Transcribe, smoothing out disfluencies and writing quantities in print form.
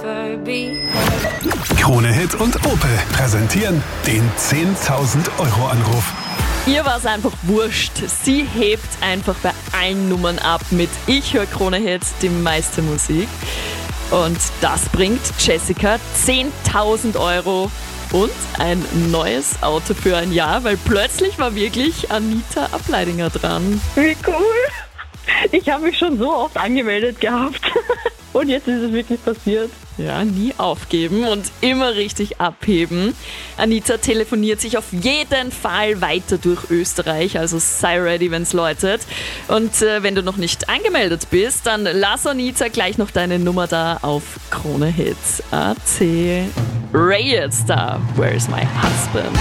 Krone Hit und Opel präsentieren den 10.000 Euro Anruf. Ihr war es einfach wurscht. Sie hebt einfach bei allen Nummern ab mit Ich höre Krone Hit, die meiste Musik. Und das bringt Jessica 10.000 Euro und ein neues Auto für ein Jahr, weil plötzlich war wirklich Anita Ableidinger dran. Wie cool! Ich habe mich schon so oft angemeldet gehabt und jetzt ist es wirklich passiert. Ja, nie aufgeben und immer richtig abheben. Anita telefoniert sich auf jeden Fall weiter durch Österreich, also sei ready, wenn's läutet. Und wenn du noch nicht angemeldet bist, dann lass Anita gleich noch deine Nummer da auf KroneHits.at. Ray jetzt da, Where's My Husband?